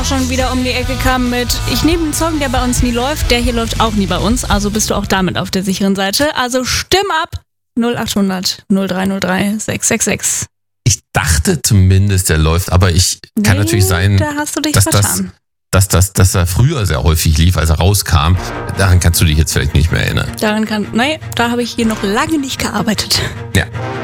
auch schon wieder um die Ecke kam mit, ich nehme einen Song, der bei uns nie läuft, der hier läuft auch nie bei uns, also bist du auch damit auf der sicheren Seite. Also stimm ab, 0800 0303 666. Ich dachte zumindest, der läuft, aber kann natürlich sein, da hast du dich dass vertan. dass er früher sehr häufig lief, als er rauskam. Daran kannst du dich jetzt vielleicht nicht mehr erinnern. Da habe ich hier noch lange nicht gearbeitet. Ja.